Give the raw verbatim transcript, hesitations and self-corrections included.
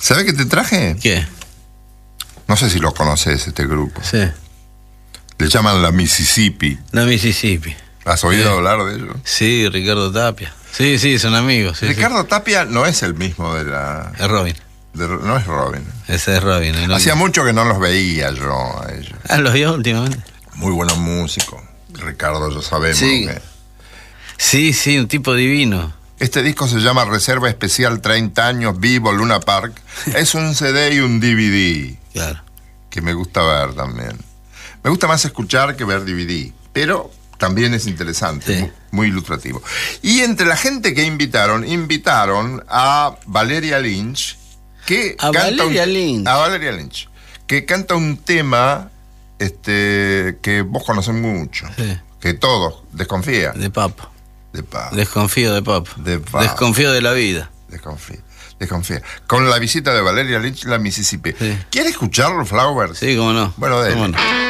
¿Sabés qué te traje? ¿Qué? No sé si lo conoces, este grupo. Sí. Le llaman la Mississippi. La Mississippi. ¿Has oído Sí. hablar de ellos? Sí, Ricardo Tapia. Sí, sí, son amigos. Sí, Ricardo sí. Tapia no es el mismo de la... Es Robin. de- no es Robin. Ese es Robin. el Hacía hombre. mucho que no los veía yo a ellos. Ah, los vio últimamente. Muy buenos músicos. Ricardo, ya sabemos Sí. que... Sí, sí, un tipo divino. Este disco se llama Reserva Especial treinta años Vivo Luna Park. Es un C D y un D V D Claro. que me gusta ver también. Me gusta más escuchar que ver D V D, pero también es interesante, Sí. muy, muy ilustrativo. Y entre la gente que invitaron, invitaron a Valeria Lynch, que A Valeria un, Lynch. a Valeria Lynch, que canta un tema este, que vos conocés mucho, Sí. que todos desconfía De papo. de paz. Desconfío de papo. De papo. Desconfío de la vida. Desconfía, desconfía. Con la visita de Valeria Lynch, la Mississippi. Sí. ¿Quiere escucharlo, Flowers? Sí, cómo no. Bueno, dele. ¿Cómo no?